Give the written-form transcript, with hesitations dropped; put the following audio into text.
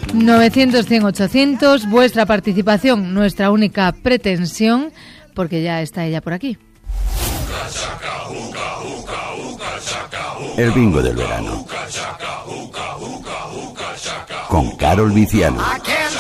900, 100, 800, vuestra participación, nuestra única pretensión, porque ya está ella por aquí. El bingo del verano. Con Carol Viciano.